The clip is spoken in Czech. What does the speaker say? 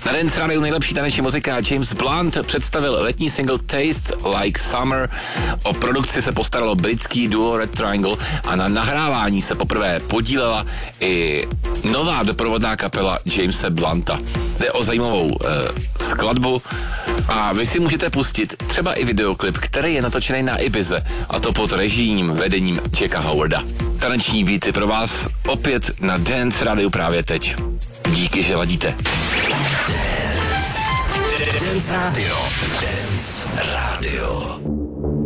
Na Dance Radio nejlepší taneční muzika. James Blunt představil letní single Taste Like Summer. O produkci se postaralo britský duo Red Triangle a na nahrávání se poprvé podílela i nová doprovodná kapela Jamese Blunta. Jde o zajímavou skladbu a vy si můžete pustit třeba i videoklip, který je natočený na Ibize, a to pod režijním vedením Jacka Howarda. Taneční beaty pro vás opět na Dance Radio právě teď. Díky, že ladíte. Dance Radio. Dance Radio.